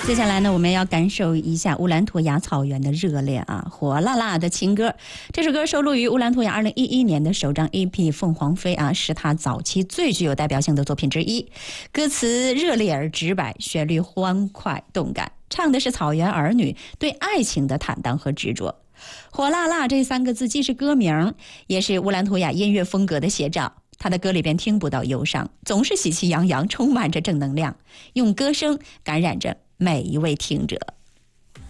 接下来呢，我们要感受一下乌兰图雅草原的热恋啊，火辣辣的情歌。这首歌收录于乌兰图雅2011年的首张 EP《凤凰飞》啊，是他早期最具有代表性的作品之一。歌词热烈而直白，旋律欢快动感，唱的是草原儿女对爱情的坦荡和执着。火辣辣这3个字既是歌名，也是乌兰图雅音乐风格的写照。他的歌里边听不到忧伤，总是喜气洋洋，充满着正能量，用歌声感染着每一位听者。